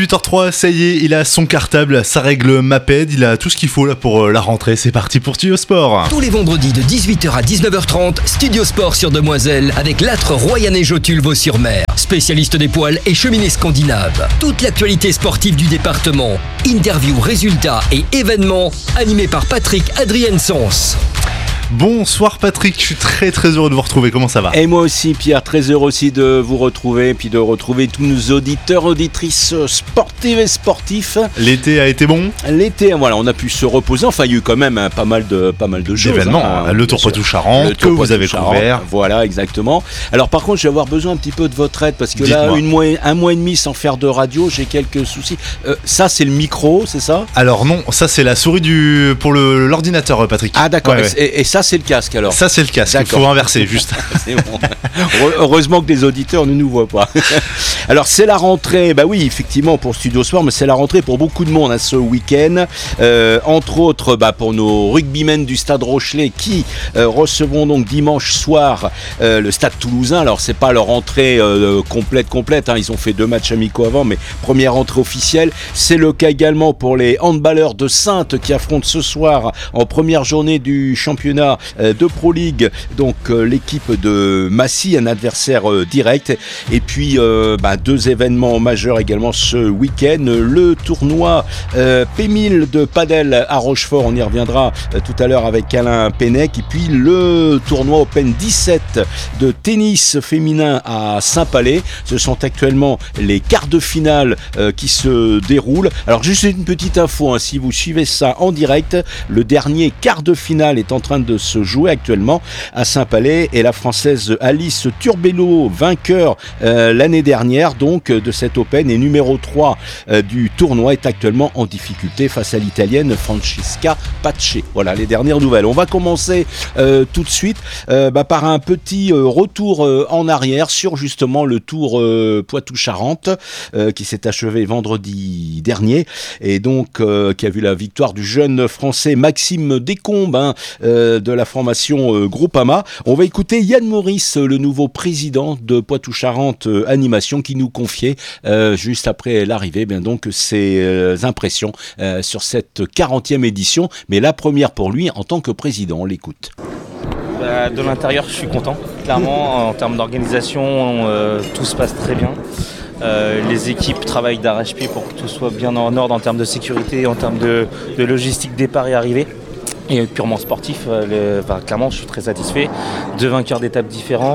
18h03, ça y est, il a son cartable, sa règle Maped, il a tout ce qu'il faut là pour la rentrée. C'est parti pour Studio Sport. Tous les vendredis de 18h à 19h30, Studio Sport sur Demoiselle avec l'âtre Royanais Jotul Vaux-sur-Mer, spécialiste des poils et cheminées scandinaves. Toute l'actualité sportive du département, interviews, résultats et événements, animés par Patrick Adrien-Sens. Bonsoir Patrick, je suis très heureux de vous retrouver, comment ça va ? Et moi aussi Pierre, très heureux aussi de vous retrouver, puis de retrouver tous nos auditeurs, auditrices sportives et sportifs. L'été a été bon ? L'été, voilà, on a pu se reposer, enfin il y a eu quand même pas mal de choses. Événements, le Tour Poitou-Charentes que vous avez couvert. Voilà, exactement. Alors par contre, je vais avoir besoin un petit peu de votre aide, parce que Dites-moi. là, un mois et demi sans faire de radio, j'ai quelques soucis. Ça c'est le micro, c'est ça ? Alors non, ça c'est la souris pour l'ordinateur Patrick. Ah d'accord, Ouais. Et ça c'est le casque alors. Ça c'est le casque, il faut inverser juste. C'est bon. Heureusement que les auditeurs ne nous voient pas. Alors c'est la rentrée, bah oui effectivement pour Studio Sport, mais c'est la rentrée pour beaucoup de monde ce week-end. Entre autres pour nos rugbymen du Stade Rochelet qui recevront donc dimanche soir le Stade Toulousain. Alors c'est pas leur rentrée complète, hein. Ils ont fait 2 matchs amicaux avant, mais première rentrée officielle. C'est le cas également pour les handballeurs de Saintes qui affrontent ce soir en première journée du championnat de Pro League, donc l'équipe de Massy, un adversaire direct. Et puis 2 événements majeurs également ce week-end, le tournoi P1000 de padel à Rochefort, on y reviendra tout à l'heure avec Alain Pennec, et puis le tournoi Open 17 de tennis féminin à Saint-Palais. Ce sont actuellement les quarts de finale qui se déroulent. Alors juste une petite info, hein, si vous suivez ça en direct, le dernier quart de finale est en train de se jouer actuellement à Saint-Palais, et la Française Alice Turbello, vainqueur l'année dernière donc de cet Open et numéro 3 du tournoi, est actuellement en difficulté face à l'Italienne Francesca Pace. Voilà les dernières nouvelles. On va commencer tout de suite par un petit retour en arrière sur justement le Tour Poitou-Charentes qui s'est achevé vendredi dernier, et donc qui a vu la victoire du jeune français Maxime Descombes de la formation Groupama. On va écouter Yann Maurice, le nouveau président de Poitou-Charentes Animation, qui nous confiait juste après l'arrivée donc ses impressions sur cette 40e édition, mais la première pour lui en tant que président. On l'écoute. De l'intérieur, je suis content. Clairement, en termes d'organisation, tout se passe très bien. Les équipes travaillent d'arrache-pied pour que tout soit bien en ordre en termes de sécurité, en termes de logistique départ et arrivée. Et purement sportif, clairement je suis très satisfait. 3 vainqueurs d'étapes différents,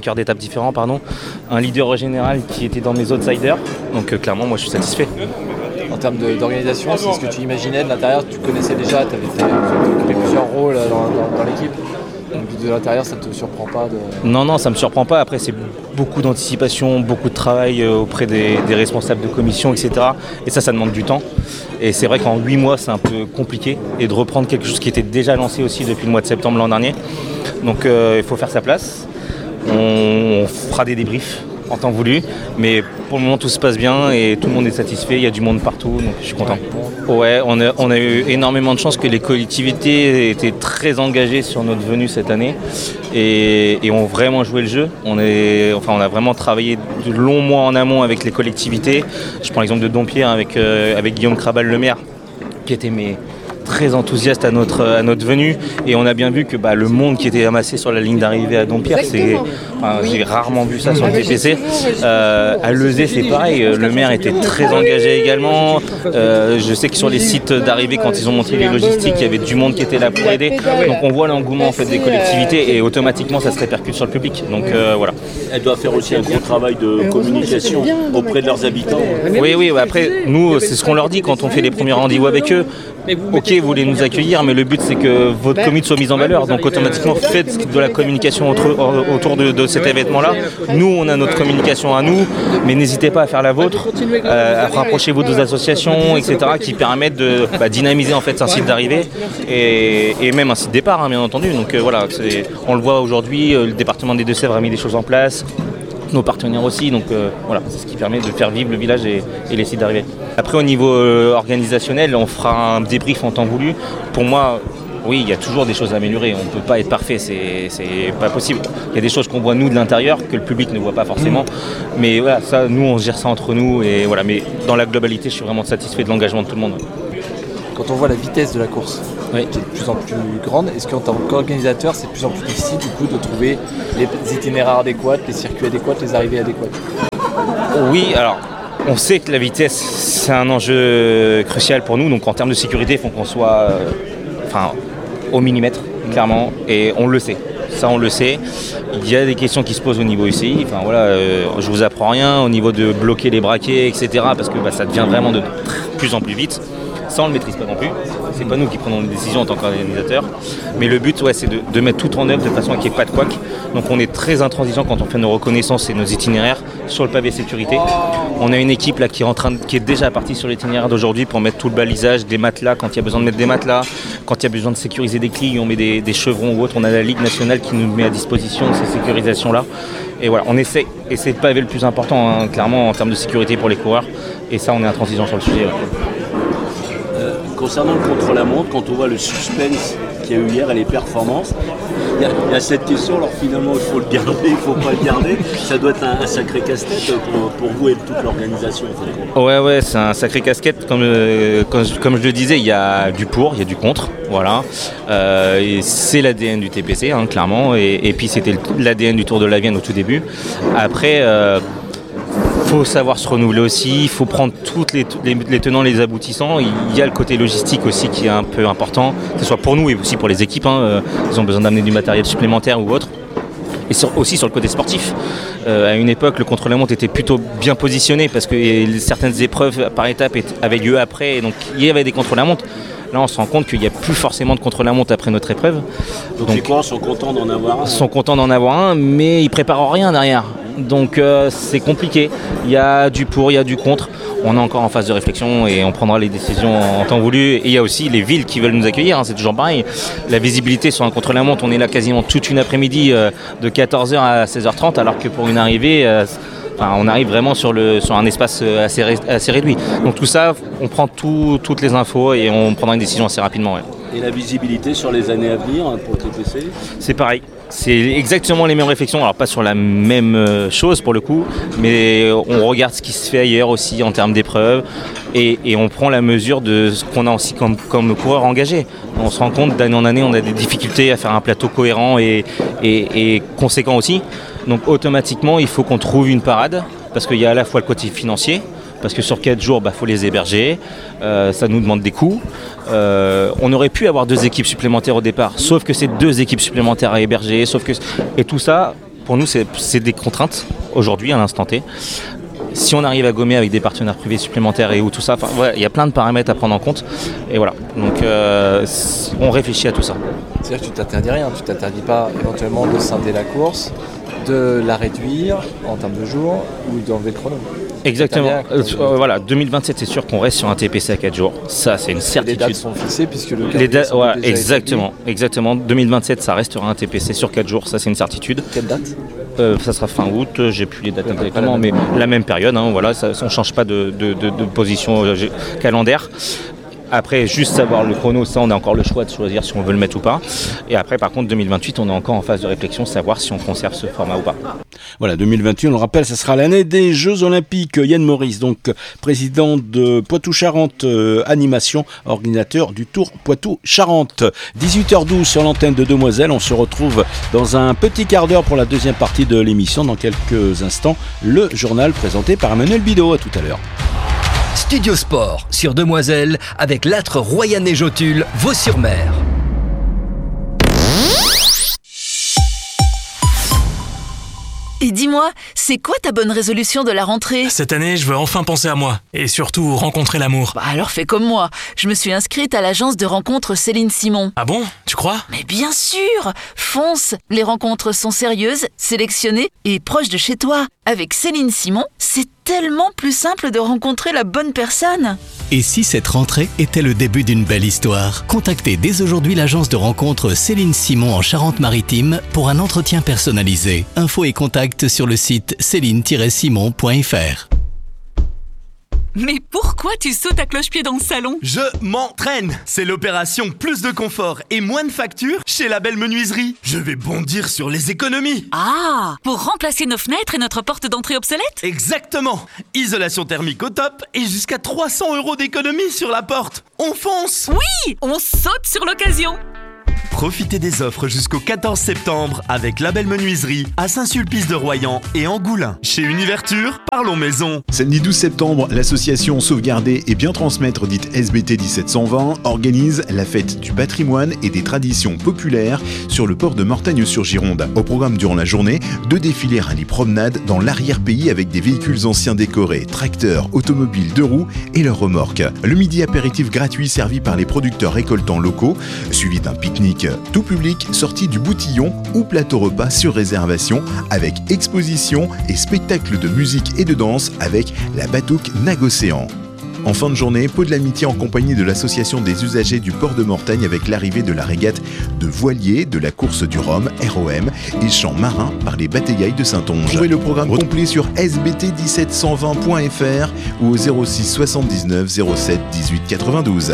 un leader général qui était dans mes outsiders, donc clairement moi je suis satisfait. En termes d'organisation, c'est ce que tu imaginais de l'intérieur, tu connaissais déjà, tu avais occupé plusieurs rôles dans l'équipe. Donc de l'intérieur, ça ne te surprend pas Non, ça ne me surprend pas. Après, c'est beaucoup d'anticipation, beaucoup de travail auprès des responsables de commission, etc. Et ça demande du temps. Et c'est vrai qu'en 8 mois, c'est un peu compliqué. Et de reprendre quelque chose qui était déjà lancé aussi depuis le mois de septembre l'an dernier. Donc il faut faire sa place. On fera des débriefs en temps voulu, mais pour le moment tout se passe bien et tout le monde est satisfait, il y a du monde partout, donc je suis content. Ouais, on a eu énormément de chance que les collectivités étaient très engagées sur notre venue cette année et ont vraiment joué le jeu. On a vraiment travaillé de longs mois en amont avec les collectivités. Je prends l'exemple de Dompierre avec Guillaume Crabal le maire, qui était très enthousiaste à notre venue, et on a bien vu que le monde qui était amassé sur la ligne d'arrivée à Dompierre, j'ai rarement vu ça sur le TPC. À Lezé c'est pareil, le maire était très engagé également. Je sais que sur les sites d'arrivée, quand ils ont montré les logistiques, il y avait du monde qui était là pour aider. Donc on voit l'engouement en fait des collectivités et automatiquement ça se répercute sur le public. Donc voilà. Elle doit faire aussi un gros travail de communication auprès de leurs habitants. Oui, après nous c'est ce qu'on leur dit quand on fait les premiers rendez-vous avec eux. Ok, vous voulez nous accueillir, mais le but c'est que votre commune soit mise en valeur. Donc automatiquement, faites de la communication autour de cet événement-là. Nous, on a notre communication à nous, mais n'hésitez pas à faire la vôtre, à rapprocher vos 2 associations, etc., qui permettent de dynamiser en fait un site d'arrivée et même un site départ, hein, bien entendu. Donc voilà, on le voit aujourd'hui, le département des Deux-Sèvres a mis des choses en place. Nos partenaires aussi, donc voilà, c'est ce qui permet de faire vivre le village et les sites d'arrivée. Après au niveau organisationnel, on fera un débrief en temps voulu. Pour moi, Oui, il y a toujours des choses à améliorer. On ne peut pas être parfait, c'est pas possible. Il y a des choses qu'on voit nous de l'intérieur que le public ne voit pas forcément. Mais voilà, ça, nous on gère ça entre nous et voilà. Mais dans la globalité, je suis vraiment satisfait de l'engagement de tout le monde. Quand on voit la vitesse de la course, Oui. qui est de plus en plus grande, est-ce qu'en tant qu'organisateur, c'est de plus en plus difficile du coup de trouver les itinéraires adéquats, les circuits adéquats, les arrivées adéquates? Oui, alors on sait que la vitesse c'est un enjeu crucial pour nous. Donc en termes de sécurité, il faut qu'on soit au millimètre, clairement, et on le sait. Ça, on le sait. Il y a des questions qui se posent au niveau UCI. Enfin voilà, je vous apprends rien au niveau de bloquer les braquets, etc. Parce que ça devient vraiment de plus en plus vite. Ça, on ne le maîtrise pas non plus. C'est pas nous qui prenons les décisions en tant qu'organisateur. Mais le but, c'est de mettre tout en œuvre de façon à qu'il n'y ait pas de couac. Donc on est très intransigeant quand on fait nos reconnaissances et nos itinéraires sur le pavé sécurité. On a une équipe là qui est déjà partie sur l'itinéraire d'aujourd'hui pour mettre tout le balisage, des matelas quand il y a besoin de mettre des matelas, quand il y a besoin de sécuriser des clés, on met des chevrons ou autre. On a la Ligue nationale qui nous met à disposition ces sécurisations-là. Et voilà, on essaie. Et c'est le pavé le plus important, clairement, en termes de sécurité pour les coureurs. Et ça, on est intransigeant sur le sujet. Concernant le contre-la-montre, quand on voit le suspense qu'il y a eu hier et les performances, il y a cette question, alors finalement il faut le garder, il ne faut pas le garder, ça doit être un sacré casse-tête pour vous et toute l'organisation. Ouais, c'est un sacré casse-tête, comme je le disais, il y a du pour, il y a du contre, voilà. Et c'est l'ADN du TPC, clairement, et puis c'était l'ADN du Tour de la Vienne au tout début. Après, faut savoir se renouveler aussi, il faut prendre toutes les tenants, les aboutissants. Il y a le côté logistique aussi qui est un peu important, que ce soit pour nous et aussi pour les équipes. Ils ont besoin d'amener du matériel supplémentaire ou autre. Et aussi sur le côté sportif. À une époque, le contre-la-montre était plutôt bien positionné parce que certaines épreuves par étapes avaient lieu après, et donc il y avait des contre-la-montre. Là, on se rend compte qu'il n'y a plus forcément de contre-la-montre après notre épreuve. Donc les coureurs sont contents d'en avoir un. Ils sont contents d'en avoir un, mais ils préparent rien derrière. Donc c'est compliqué. Il y a du pour, il y a du contre. On est encore en phase de réflexion et on prendra les décisions en temps voulu. Et il y a aussi les villes qui veulent nous accueillir, c'est toujours pareil. La visibilité sur un contre-la-montre, on est là quasiment toute une après-midi de 14h à 16h30, alors que pour une arrivée, on arrive vraiment sur un espace assez réduit. Donc tout ça, on prend toutes les infos et on prendra une décision assez rapidement. Ouais. Et la visibilité sur les années à venir pour le TPC ? C'est pareil. C'est exactement les mêmes réflexions, alors pas sur la même chose pour le coup, mais on regarde ce qui se fait ailleurs aussi en termes d'épreuves et on prend la mesure de ce qu'on a aussi comme coureur engagé. On se rend compte d'année en année, on a des difficultés à faire un plateau cohérent et conséquent aussi. Donc automatiquement, il faut qu'on trouve une parade parce qu'il y a à la fois le côté financier, parce que sur 4 jours, faut les héberger, ça nous demande des coûts. On aurait pu avoir 2 équipes supplémentaires au départ, sauf que c'est 2 équipes supplémentaires à héberger, et tout ça, pour nous, c'est des contraintes aujourd'hui, à l'instant T. Si on arrive à gommer avec des partenaires privés supplémentaires et tout ça, il y a plein de paramètres à prendre en compte. Et voilà, donc on réfléchit à tout ça. C'est-à-dire que tu t'interdis rien, tu t'interdis pas éventuellement de scinder la course, de la réduire en termes de jours ou d'enlever le chrono. Exactement. Voilà, 2027, c'est sûr qu'on reste sur un TPC à 4 jours. Ça, c'est une certitude. Les dates sont fixées puisque le les dates, ouais, exactement. 2027, ça restera un TPC sur 4 jours. Ça, c'est une certitude. Quelle date ? Ça sera fin août. J'ai plus les dates exactement, mais la même période. Voilà, ça, on ne change pas de position calendaire. Après, juste savoir le chrono, ça, on a encore le choix de choisir si on veut le mettre ou pas. Et après, par contre, 2028, on est encore en phase de réflexion, savoir si on conserve ce format ou pas. Voilà, 2028, on le rappelle, ça sera l'année des Jeux Olympiques. Yann Maurice, donc président de Poitou-Charentes Animation, organisateur du Tour Poitou-Charentes. 18h12 sur l'antenne de Demoiselle. On se retrouve dans un petit quart d'heure pour la deuxième partie de l'émission. Dans quelques instants, le journal présenté par Emmanuel Bidot. À tout à l'heure. Studio Sport sur Demoiselle avec l'âtre Royannet-Jotul, Vaux-sur-Mer. Et dis-moi, c'est quoi ta bonne résolution de la rentrée ? Cette année, je veux enfin penser à moi et surtout rencontrer l'amour. Bah alors fais comme moi, je me suis inscrite à l'agence de rencontres Céline Simon. Ah bon ? Tu crois ? Mais bien sûr ! Fonce ! Les rencontres sont sérieuses, sélectionnées et proches de chez toi. Avec Céline Simon, c'est tellement plus simple de rencontrer la bonne personne. Et si cette rentrée était le début d'une belle histoire ? Contactez dès aujourd'hui l'agence de rencontres Céline Simon en Charente-Maritime pour un entretien personnalisé. Infos et contacts sur le site céline-simon.fr. Mais pourquoi tu sautes à cloche-pied dans le salon ? Je m'entraîne. C'est l'opération plus de confort et moins de factures chez La Belle Menuiserie. Je vais bondir sur les économies. Ah, pour remplacer nos fenêtres et notre porte d'entrée obsolète ? Exactement. Isolation thermique au top et jusqu'à 300 € d'économie sur la porte. On fonce. Oui, on saute sur l'occasion. Profitez des offres jusqu'au 14 septembre avec La Belle Menuiserie à Saint-Sulpice-de-Royan et Angoulins. Chez Univerture, parlons maison. Samedi 12 septembre, l'association Sauvegarder et Bien Transmettre, dite SBT 1720, organise la fête du patrimoine et des traditions populaires sur le port de Mortagne-sur-Gironde. Au programme durant la journée, 2 défilés rallye-promenade dans l'arrière-pays avec des véhicules anciens décorés, tracteurs, automobiles 2 roues et leurs remorques. Le midi apéritif gratuit servi par les producteurs récoltants locaux, suivi d'un pique-nique tout public sorti du Boutillon ou plateau repas sur réservation avec exposition et spectacle de musique et de danse avec la Batouk Nagocéan. En fin de journée, pot de l'amitié en compagnie de l'association des usagers du port de Mortagne avec l'arrivée de la régate de voiliers, de la course du Rhum, ROM et chants marins par les batailles de Saint-Onge. Trouvez le programme complet sur sbt1720.fr ou au 06 79 07 18 92.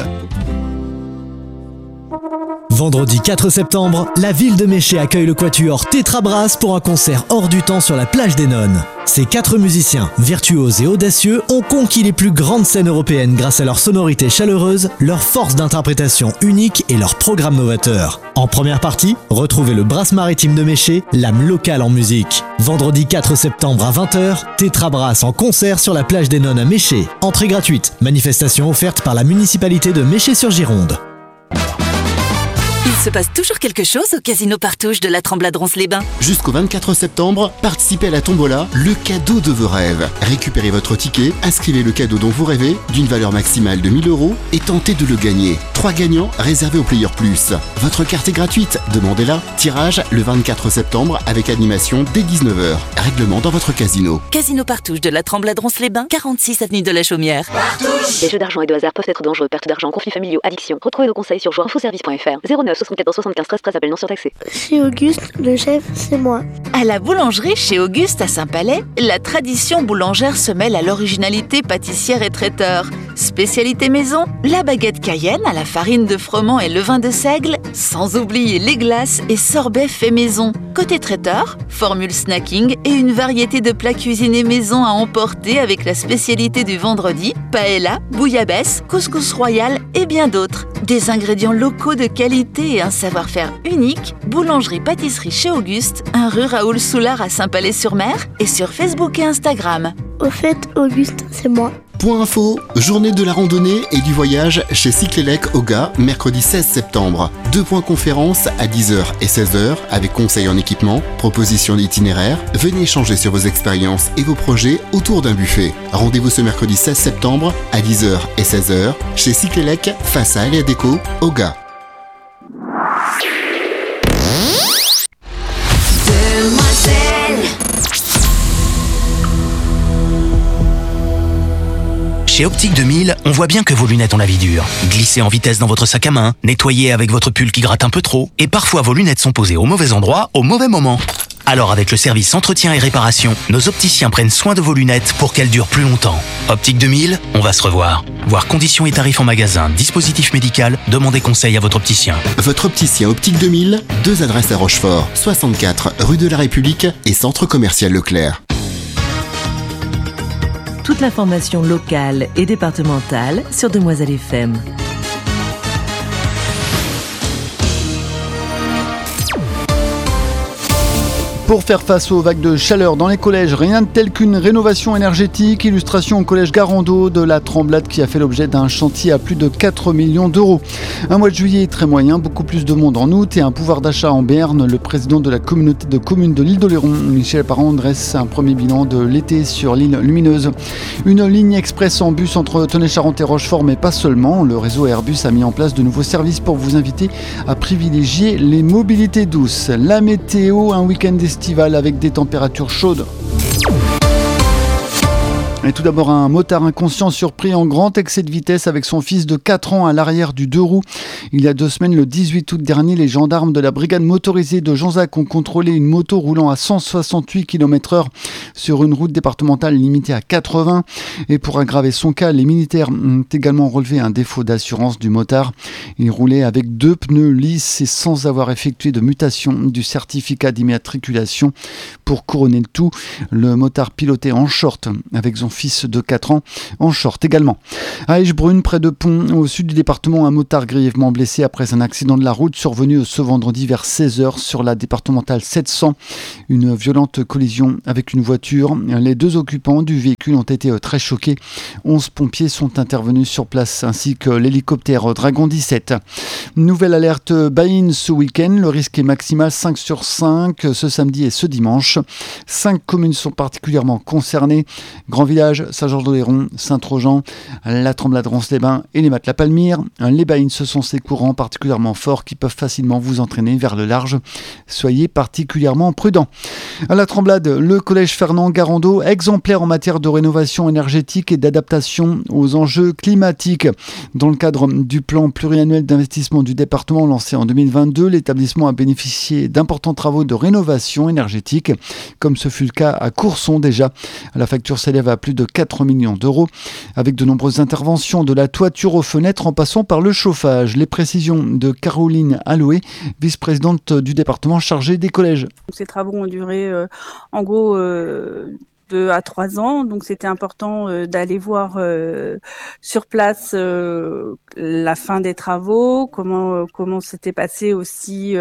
Vendredi 4 septembre, la ville de Méché accueille le quatuor Tétrabrass pour un concert hors du temps sur la plage des Nonnes. Ces 4 musiciens, virtuoses et audacieux, ont conquis les plus grandes scènes européennes grâce à leur sonorité chaleureuse, leur force d'interprétation unique et leur programme novateur. En première partie, retrouvez le Brass Maritime de Méché, l'âme locale en musique. Vendredi 4 septembre à 20h, Tétrabrass en concert sur la plage des Nonnes à Méché. Entrée gratuite, manifestation offerte par la municipalité de Méché-sur-Gironde. Il se passe toujours quelque chose au Casino Partouche de la Tremblade-Ronce-les-Bains. Jusqu'au 24 septembre, participez à la tombola, le cadeau de vos rêves. Récupérez votre ticket, inscrivez le cadeau dont vous rêvez, d'une valeur maximale de 1 000 € et tentez de le gagner. 3 gagnants réservés au Player Plus. Votre carte est gratuite, demandez-la. Tirage le 24 septembre avec animation dès 19h. Règlement dans votre casino. Casino Partouche de la Tremblade-Ronce-les-Bains, 46 avenue de la Chaumière. Les jeux d'argent et de hasard peuvent être dangereux. Perte d'argent, conflits familiaux, addiction. Retrouvez nos conseils sur joueurinfoservice.fr. 09 74 75 13 13, appel non surtaxé. Chez Auguste, le chef, c'est moi. À la boulangerie chez Auguste à Saint-Palais, la tradition boulangère se mêle à l'originalité pâtissière et traiteur. Spécialité maison, la baguette cayenne à la farine de froment et levain de seigle, sans oublier les glaces et sorbets faits maison. Côté traiteur, formule snacking et une variété de plats cuisinés maison à emporter avec la spécialité du vendredi, paella, bouillabaisse, couscous royal et bien d'autres. Des ingrédients locaux de qualité et un savoir-faire unique, boulangerie-pâtisserie chez Auguste, 1 rue Raoul Soulard à Saint-Palais-sur-Mer et sur Facebook et Instagram. Au fait, Auguste, c'est moi. Point info, journée de la randonnée et du voyage chez Cyclélec au Gars, mercredi 16 septembre. 2 points conférences à 10h et 16h avec conseils en équipement, propositions d'itinéraire. Venez échanger sur vos expériences et vos projets autour d'un buffet. Rendez-vous ce mercredi 16 septembre à 10h et 16h chez Cyclélec face à Aléa Déco au Gars. Chez Optique 2000, on voit bien que vos lunettes ont la vie dure. Glissez en vitesse dans votre sac à main, nettoyez avec votre pull qui gratte un peu trop, et parfois vos lunettes sont posées au mauvais endroit, au mauvais moment. Alors avec le service entretien et réparation, nos opticiens prennent soin de vos lunettes pour qu'elles durent plus longtemps. Optique 2000, on va se revoir. Voir conditions et tarifs en magasin, dispositif médical, demandez conseil à votre opticien. Votre opticien Optique 2000, 2 adresses à Rochefort, 64 rue de la République et centre commercial Leclerc. Toute l'information locale et départementale sur Demoiselle FM. Pour faire face aux vagues de chaleur dans les collèges, rien de tel qu'une rénovation énergétique. Illustration au collège Garando de la Tremblade qui a fait l'objet d'un chantier à plus de 4 millions d'euros. Un mois de juillet très moyen, beaucoup plus de monde en août et un pouvoir d'achat en berne. Le président de la communauté de communes de l'île d'Oléron, Michel Parent, dresse un premier bilan de l'été sur l'île lumineuse. Une ligne express en bus entre Tenay-Charente et Rochefort, mais pas seulement. Le réseau Airbus a mis en place de nouveaux services pour vous inviter à privilégier les mobilités douces. La météo, un week-end estival avec des températures chaudes. Et tout d'abord, un motard inconscient surpris en grand excès de vitesse avec son fils de 4 ans à l'arrière du 2 roues. Il y a 2 semaines, le 18 août dernier, les gendarmes de la brigade motorisée de Jonzac ont contrôlé une moto roulant à 168 km/h sur une route départementale limitée à 80. Et pour aggraver son cas, les militaires ont également relevé un défaut d'assurance du motard. Il roulait avec 2 pneus lisses et sans avoir effectué de mutation du certificat d'immatriculation. Pour couronner le tout, le motard pilotait en short avec son fils de 4 ans en short également. À Echebrune, près de Pont, au sud du département, un motard grièvement blessé après un accident de la route survenu ce vendredi vers 16h sur la départementale 700. Une violente collision avec une voiture. Les 2 occupants du véhicule ont été très choqués. 11 pompiers sont intervenus sur place ainsi que l'hélicoptère Dragon 17. Nouvelle alerte buy-in ce week-end. Le risque est maximal 5 sur 5 ce samedi et ce dimanche. 5 communes sont particulièrement concernées. Grand Village, Saint-Georges-d'Oléron, Saint-Trojan, la Tremblade-Ronce-les-Bains et les Matelas-Palmyre. Les buy-in, ce sont ces courants particulièrement forts qui peuvent facilement vous entraîner vers le large. Soyez particulièrement prudents. À la Tremblade, le collège Fernand Garando, exemplaire en matière de rénovation énergétique et d'adaptation aux enjeux climatiques. Dans le cadre du plan pluriannuel d'investissement du département lancé en 2022, l'établissement a bénéficié d'importants travaux de rénovation énergétique, comme ce fut le cas à Courson déjà. La facture s'élève à plus de 4 millions d'euros, avec de nombreuses interventions de la toiture aux fenêtres en passant par le chauffage. Les précisions de Caroline Alloué, vice-présidente du département chargée des collèges. Ces travaux ont duré en gros 2 à 3 ans, donc c'était important d'aller voir sur place la fin des travaux, comment s'était passé aussi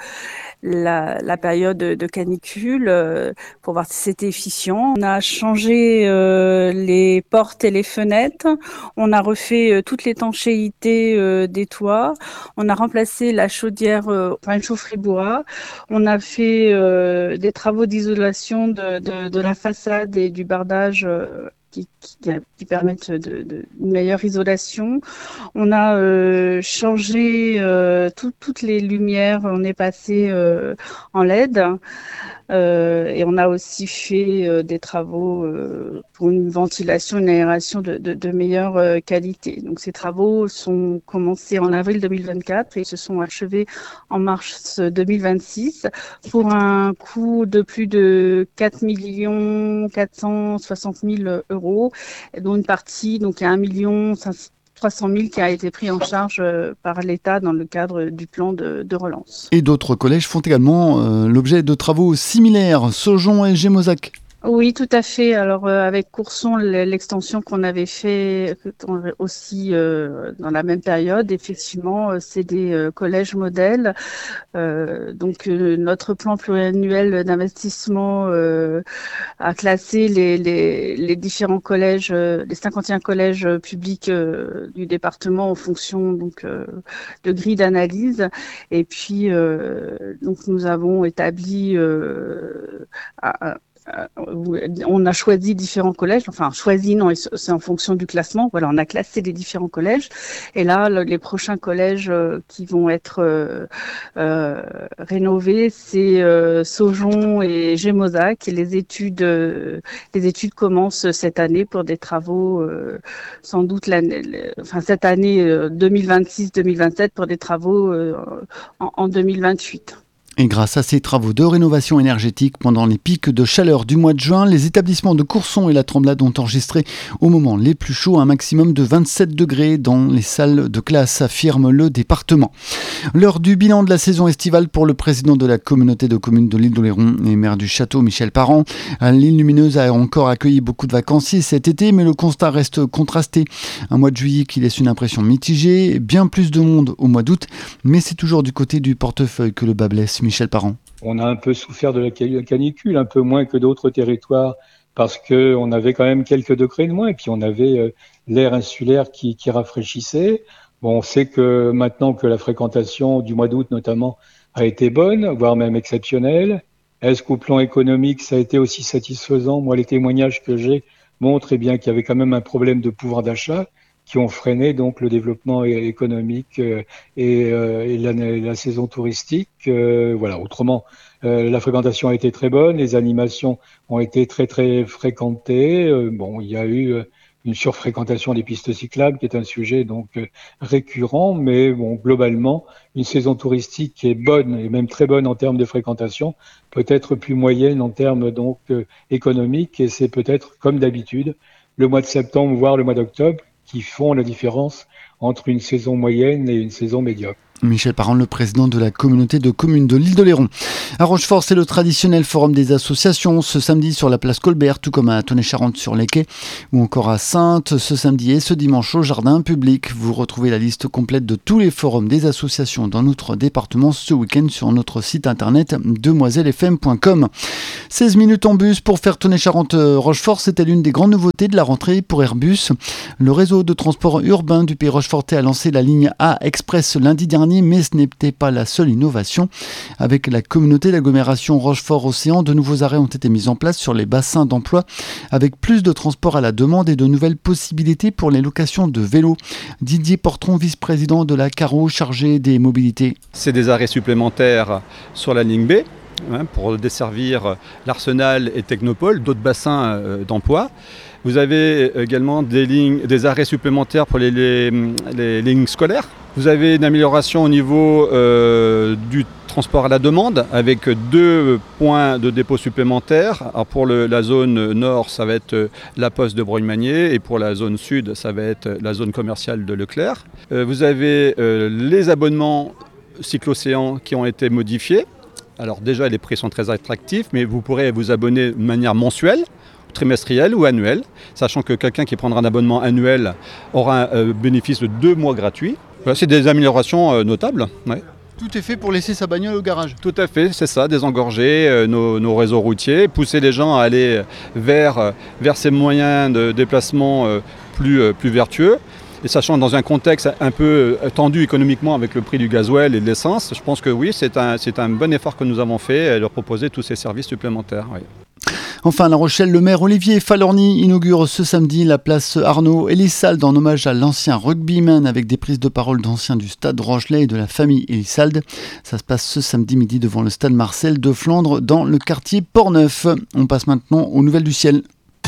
la période de canicule pour voir si c'était efficient. On a changé les portes et les fenêtres, on a refait toute l'étanchéité des toits, on a remplacé la chaudière par une chaufferie bois, on a fait des travaux d'isolation de la façade et du bardage qui permettent une meilleure isolation. On a changé toutes les lumières, on est passé en LED et on a aussi fait des travaux pour une ventilation, une aération de meilleure qualité. Donc ces travaux sont commencés en avril 2024 et se sont achevés en mars 2026 pour un coût de plus de 4 460 000 euros, dont une partie, donc à 1 300 000 qui a été pris en charge par l'État dans le cadre du plan de relance. Et d'autres collèges font également l'objet de travaux similaires, Saujon et Gémozac. Oui, tout à fait. Alors avec Courson, l'extension qu'on avait fait aussi dans la même période, effectivement, c'est des collèges modèles. Donc notre plan pluriannuel d'investissement a classé les différents collèges, les 51 collèges publics du département en fonction donc de grilles d'analyse. Et puis donc nous avons établi on a choisi différents collèges, enfin choisi non, c'est en fonction du classement. Voilà, on a classé les différents collèges et là les prochains collèges qui vont être rénovés, c'est Saujon et Gémozac. Et les études commencent cette année pour des travaux sans doute cette année 2026-2027 pour des travaux en 2028. Et grâce à ces travaux de rénovation énergétique pendant les pics de chaleur du mois de juin, les établissements de Courson et la Tremblade ont enregistré au moment les plus chauds un maximum de 27 degrés dans les salles de classe, affirme le département. L'heure du bilan de la saison estivale pour le président de la communauté de communes de l'île d'Oléron et maire du château, Michel Parent. L'île lumineuse a encore accueilli beaucoup de vacanciers cet été, mais le constat reste contrasté. Un mois de juillet qui laisse une impression mitigée, bien plus de monde au mois d'août, mais c'est toujours du côté du portefeuille que le bas blesse. Michel Parent. On a un peu souffert de la canicule, un peu moins que d'autres territoires, parce qu'on avait quand même quelques degrés de moins, et puis on avait l'air insulaire qui rafraîchissait. Bon, on sait que maintenant que la fréquentation du mois d'août notamment a été bonne, voire même exceptionnelle. Est-ce qu'au plan économique, ça a été aussi satisfaisant ? Moi, les témoignages que j'ai montrent bien qu'il y avait quand même un problème de pouvoir d'achat, qui ont freiné donc le développement économique et la saison touristique. Voilà. Autrement, la fréquentation a été très bonne, les animations ont été très très fréquentées. Bon, il y a eu une surfréquentation des pistes cyclables qui est un sujet donc récurrent, mais bon, globalement, une saison touristique qui est bonne et même très bonne en termes de fréquentation, peut-être plus moyenne en termes donc économiques, et c'est peut-être comme d'habitude le mois de septembre voire le mois d'octobre qui font la différence entre une saison moyenne et une saison médiocre. Michel Parent, le président de la communauté de communes de l'Île-d'Oléron. À Rochefort, c'est le traditionnel forum des associations ce samedi sur la place Colbert, tout comme à Tonnet-Charente sur les quais ou encore à Saintes ce samedi et ce dimanche au jardin public. Vous retrouvez la liste complète de tous les forums des associations dans notre département ce week-end sur notre site internet demoisellefm.com. 16 minutes en bus pour faire Tonnet-Charente-Rochefort, c'était l'une des grandes nouveautés de la rentrée pour Airbus. Le réseau de transport urbain du Pays Rochefortais a lancé la ligne A Express lundi dernier, mais ce n'était pas la seule innovation. Avec la communauté d'agglomération Rochefort-Océan, de nouveaux arrêts ont été mis en place sur les bassins d'emploi, avec plus de transport à la demande et de nouvelles possibilités pour les locations de vélos. Didier Portron, vice-président de la CARO, chargé des mobilités. C'est des arrêts supplémentaires sur la ligne B, pour desservir l'Arsenal et Technopole, d'autres bassins d'emploi. Vous avez également des arrêts supplémentaires pour les lignes scolaires. Vous avez une amélioration au niveau du transport à la demande avec 2 points de dépôt supplémentaires. Alors pour la zone nord, ça va être la poste de Brognes-Magnier, et pour la zone sud, ça va être la zone commerciale de Leclerc. Vous avez les abonnements Cyclocéan qui ont été modifiés. Alors déjà, les prix sont très attractifs, mais vous pourrez vous abonner de manière mensuelle, trimestrielle ou annuelle, sachant que quelqu'un qui prendra un abonnement annuel aura un bénéfice de 2 mois gratuits. Voilà, c'est des améliorations notables. Ouais. Tout est fait pour laisser sa bagnole au garage. Tout à fait, c'est ça, désengorger nos réseaux routiers, pousser les gens à aller vers ces moyens de déplacement plus vertueux. Et sachant dans un contexte un peu tendu économiquement avec le prix du gasoil et de l'essence, je pense que oui, c'est un bon effort que nous avons fait de leur proposer tous ces services supplémentaires. Oui. Enfin, à La Rochelle, le maire Olivier Falorni inaugure ce samedi la place Arnaud Elissalde en hommage à l'ancien rugbyman avec des prises de parole d'anciens du stade Rochelet et de la famille Elissalde. Ça se passe ce samedi midi devant le stade Marcel de Flandre dans le quartier Portneuf. On passe maintenant aux nouvelles du ciel.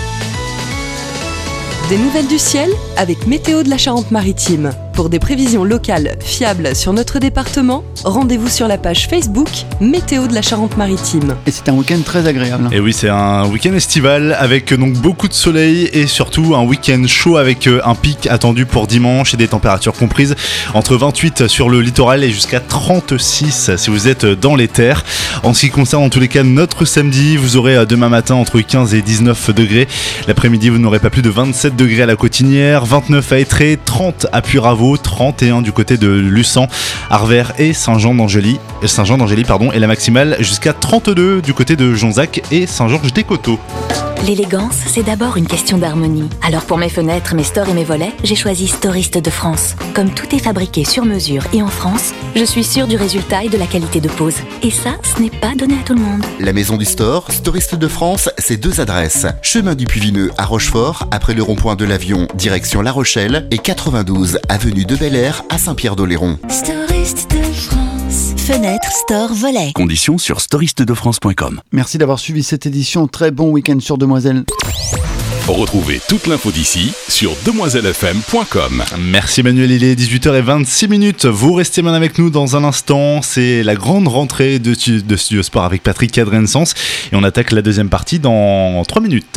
Des nouvelles du ciel avec Météo de la Charente-Maritime. Pour des prévisions locales fiables sur notre département, rendez-vous sur la page Facebook Météo de la Charente-Maritime. Et c'est un week-end très agréable. Et oui, c'est un week-end estival avec donc beaucoup de soleil et surtout un week-end chaud avec un pic attendu pour dimanche et des températures comprises entre 28 sur le littoral et jusqu'à 36 si vous êtes dans les terres. En ce qui concerne en tous les cas notre samedi, vous aurez demain matin entre 15 et 19 degrés. L'après-midi, vous n'aurez pas plus de 27 degrés à la Cotinière, 29 à Étré, 30 à Puyraveau, 31 du côté de Luçan, Arvers et Saint-Jean-d'Angély, et la maximale jusqu'à 32 du côté de Jonzac et Saint-Georges-des-Coteaux. L'élégance, c'est d'abord une question d'harmonie. Alors pour mes fenêtres, mes stores et mes volets, j'ai choisi Storiste de France. Comme tout est fabriqué sur mesure et en France, je suis sûre du résultat et de la qualité de pose. Et ça, ce n'est pas donné à tout le monde. La maison du store, Storiste de France, c'est 2 adresses. Chemin du Puy-Vineux à Rochefort, après le rond-point de l'Avion, direction La Rochelle, et 92 avenue de Bel-Air à Saint-Pierre-d'Oléron. Storiste de France. Fenêtre, store, volet. Conditions sur storistedefrance.com. Merci d'avoir suivi cette édition. Très bon week-end sur Demoiselle. Retrouvez toute l'info d'ici sur demoisellefm.com. Merci Emmanuel, il est 18h26. Vous restez bien avec nous dans un instant. C'est la grande rentrée de Studio Sport avec Patrick Cadrensens. Et on attaque la deuxième partie dans 3 minutes.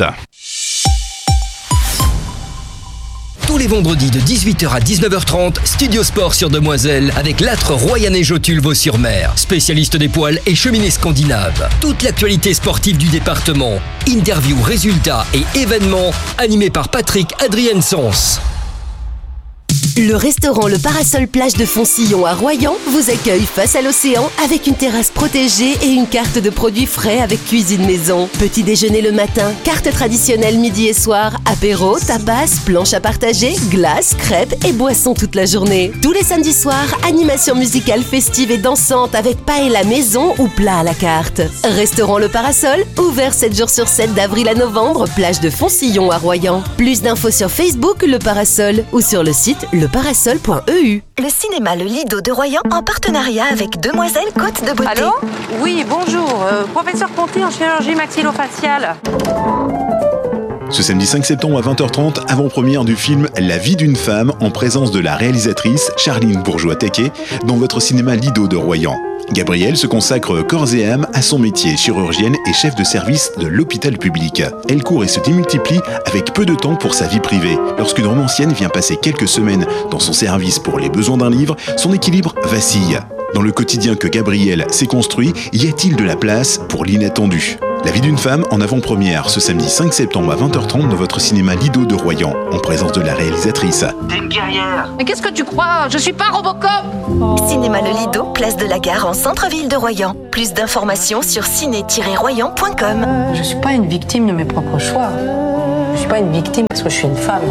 Tous les vendredis de 18h à 19h30, Studio Sport sur Demoiselle avec l'âtre Royanais-Jotul Vaux-sur-Mer, spécialiste des poils et cheminées scandinaves. Toute l'actualité sportive du département, interviews, résultats et événements animés par Patrick Adriensens. Le restaurant Le Parasol Plage de Foncillon à Royan vous accueille face à l'océan avec une terrasse protégée et une carte de produits frais avec cuisine maison. Petit déjeuner le matin, carte traditionnelle midi et soir, apéro, tapas, planche à partager, glace, crêpes et boissons toute la journée. Tous les samedis soirs, animation musicale festive et dansante avec paella maison ou plat à la carte. Restaurant Le Parasol, ouvert 7 jours sur 7 d'avril à novembre, plage de Foncillon à Royan. Plus d'infos sur Facebook Le Parasol ou sur le site leparasol.eu. Le cinéma Le Lido de Royan en partenariat avec Demoiselles Côte de Beauté. Allô ? Oui, bonjour. Professeur Ponty en chirurgie maxillofaciale. Ce samedi 5 septembre à 20h30, avant-première du film La vie d'une femme en présence de la réalisatrice Charline Bourgeois-Taquet dans votre cinéma Lido de Royan. Gabrielle se consacre corps et âme à son métier, chirurgienne et chef de service de l'hôpital public. Elle court et se démultiplie avec peu de temps pour sa vie privée. Lorsqu'une romancienne vient passer quelques semaines dans son service pour les besoins d'un livre, son équilibre vacille. Dans le quotidien que Gabrielle s'est construit, y a-t-il de la place pour l'inattendu ? La vie d'une femme en avant-première ce samedi 5 septembre à 20h30 dans votre cinéma Lido de Royan, en présence de la réalisatrice. T'es une guerrière. Mais qu'est-ce que tu crois ? Je suis pas Robocop. Cinéma Le Lido, place de la Gare en centre-ville de Royan. Plus d'informations sur ciné-royan.com. Je suis pas une victime de mes propres choix. Je suis pas une victime parce que je suis une femme.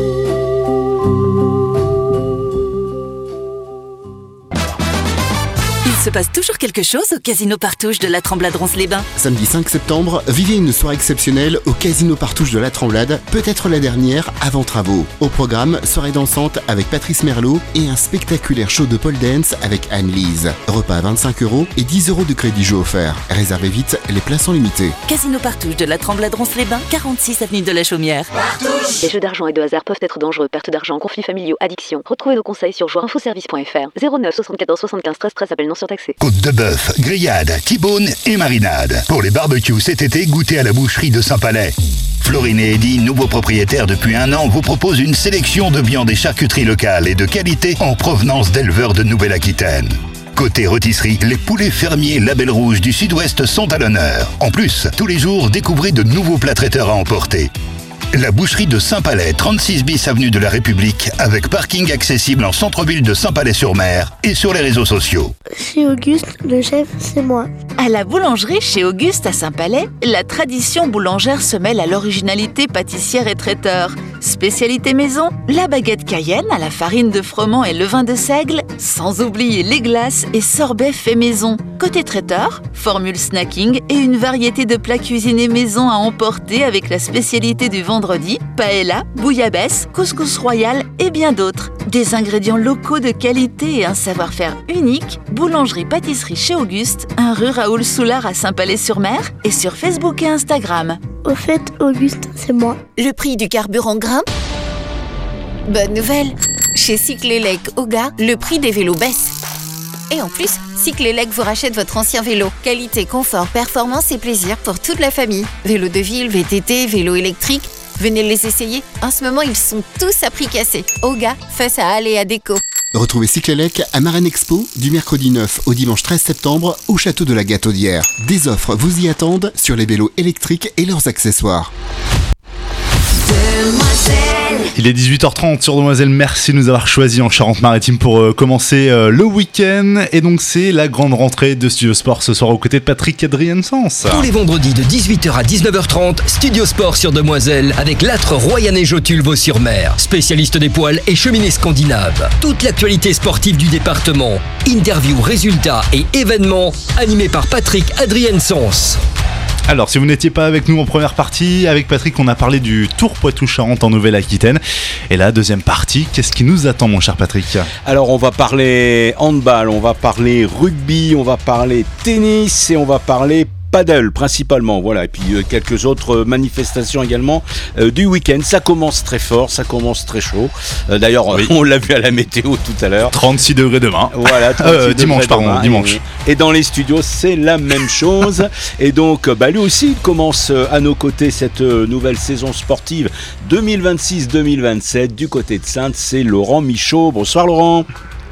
Il se passe toujours quelque chose au Casino Partouche de la Tremblade-Ronce-les-Bains. Samedi 5 septembre, vivez une soirée exceptionnelle au Casino Partouche de la Tremblade, peut-être la dernière avant travaux. Au programme, soirée dansante avec Patrice Merlot et un spectaculaire show de pole dance avec Anne-Lise. Repas à 25 € et 10 € de crédit jeu offert. Réservez vite, les places sont limitées. Casino Partouche de la Tremblade-Ronce-les-Bains, 46 avenue de la Chaumière. Partouche. Les jeux d'argent et de hasard peuvent être dangereux. Perte d'argent, conflits familiaux, addiction. Retrouvez nos conseils sur joueurinfoservice.fr. 09 74 75 13 13, appel non surtaxé. Côte de bœuf, grillade, T-bone et marinade. Pour les barbecues cet été, goûtez à la boucherie de Saint-Palais. Florine et Eddy, nouveaux propriétaires depuis 1 an, vous proposent une sélection de viandes et charcuteries locales et de qualité en provenance d'éleveurs de Nouvelle-Aquitaine. Côté rôtisserie, les poulets fermiers Label Rouge du Sud-Ouest sont à l'honneur. En plus, tous les jours, découvrez de nouveaux plats traiteurs à emporter. La boucherie de Saint-Palais, 36 bis avenue de la République, avec parking accessible en centre-ville de Saint-Palais-sur-Mer et sur les réseaux sociaux. Chez Auguste, le chef, c'est moi. À la boulangerie chez Auguste à Saint-Palais, la tradition boulangère se mêle à l'originalité pâtissière et traiteur. Spécialité maison, la baguette cayenne à la farine de froment et levain de seigle, sans oublier les glaces et sorbets faits maison. Côté traiteur, formule snacking et une variété de plats cuisinés maison à emporter avec la spécialité du vendredi, paella, bouillabaisse, couscous royal et bien d'autres. Des ingrédients locaux de qualité et un savoir-faire unique, boulangerie-pâtisserie chez Auguste, 1 rue Raoul Soulard à Saint-Palais-sur-Mer et sur Facebook et Instagram. Au fait, Auguste, c'est moi. Le prix du carburant grimpe ? Bonne nouvelle. Chez Cyclélec Oga, le prix des vélos baisse. Et en plus, Cyclélec vous rachète votre ancien vélo. Qualité, confort, performance et plaisir pour toute la famille. Vélo de ville, VTT, vélo électrique, venez les essayer. En ce moment, ils sont tous à prix cassé. Oga, face à Aléa Déco. Retrouvez Cyclélec à Marraine Expo du mercredi 9 au dimanche 13 septembre au château de la Gataudière. Des offres vous y attendent sur les vélos électriques et leurs accessoires. Il est 18h30 sur Demoiselle, merci de nous avoir choisis en Charente-Maritime pour commencer le week-end. Et donc c'est la grande rentrée de Studio Sport ce soir aux côtés de Patrick Adrien Sens. Tous les vendredis de 18h à 19h30, Studio Sport sur Demoiselle avec l'âtre Royanais Jotul Vaux-sur-Mer, spécialiste des poils et cheminée scandinave. Toute l'actualité sportive du département, interviews, résultats et événements animés par Patrick Adrien Sens. Alors, si vous n'étiez pas avec nous en première partie, avec Patrick, on a parlé du Tour Poitou-Charentes en Nouvelle-Aquitaine. Et la deuxième partie, qu'est-ce qui nous attend, mon cher Patrick ? Alors, on va parler handball, on va parler rugby, on va parler tennis et on va parler paddle principalement, voilà, et puis quelques autres manifestations également du week-end. Ça commence très fort, ça commence très chaud. D'ailleurs, oui. On l'a vu à la météo tout à l'heure. 36 degrés demain. Voilà, dimanche. Et dans les studios, c'est la même chose. Et donc, lui aussi, il commence à nos côtés cette nouvelle saison sportive 2026-2027 du côté de Saintes. C'est Laurent Michaud. Bonsoir Laurent.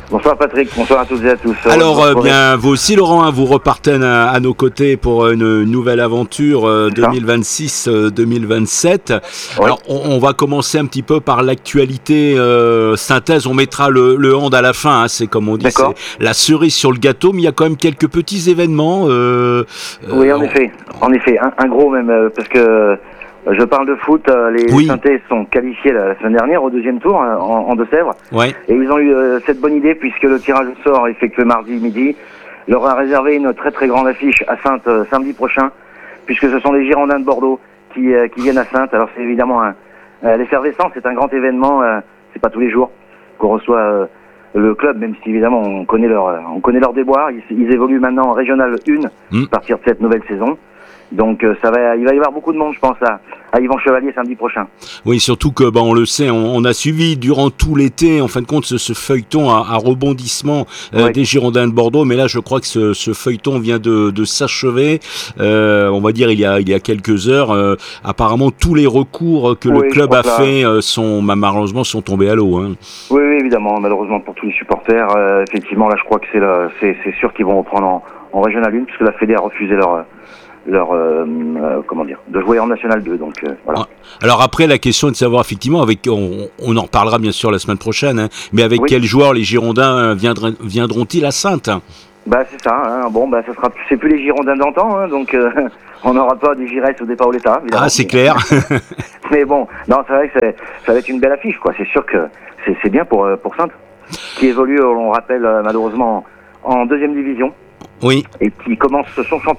Bonsoir Patrick, bonsoir à toutes et à tous. Alors bien, vous aussi Laurent, hein, vous repartez à nos côtés pour une nouvelle aventure 2026-2027. Ouais. Alors on va commencer un petit peu par l'actualité synthèse, on mettra le hand à la fin, hein, c'est comme on dit, c'est la cerise sur le gâteau, mais il y a quand même quelques petits événements. Oui, en effet, un gros même, parce que je parle de foot, les Synthés sont qualifiés la semaine dernière au deuxième tour en Deux-Sèvres. Ouais. Et ils ont eu cette bonne idée puisque le tirage au sort effectué mardi midi leur a réservé une très très grande affiche à Saintes samedi prochain, puisque ce sont les Girondins de Bordeaux qui viennent à Saintes. Alors c'est évidemment l'effervescence, c'est un grand événement, c'est pas tous les jours qu'on reçoit le club, même si évidemment on connaît leur déboire. Ils évoluent maintenant en Régional 1 à partir de cette nouvelle saison. Donc il va y avoir beaucoup de monde, je pense, à Yvan Chevalier samedi prochain. Oui, surtout que on le sait, on a suivi durant tout l'été, en fin de compte, ce feuilleton à rebondissement des Girondins de Bordeaux, mais là je crois que ce feuilleton vient de s'achever. On va dire il y a quelques heures. Apparemment tous les recours que le club a fait malheureusement sont tombés à l'eau. Hein. Oui, évidemment, malheureusement pour tous les supporters. Effectivement, là je crois que c'est sûr qu'ils vont reprendre en Régional 1, puisque la Fédé a refusé de jouer en National 2, donc voilà. Alors après, la question est de savoir effectivement, on en reparlera bien sûr la semaine prochaine, hein, mais avec quels joueurs les Girondins viendront-ils à Saintes? C'est ça, hein. C'est plus les Girondins d'antan, hein, donc on n'aura pas des Giresse ou des Paoletta. Ah, c'est clair. Mais bon, non, c'est vrai que ça va être une belle affiche, quoi. C'est sûr que c'est bien pour Saintes, qui évolue, on rappelle malheureusement en deuxième division. Oui. Et qui commence son championnat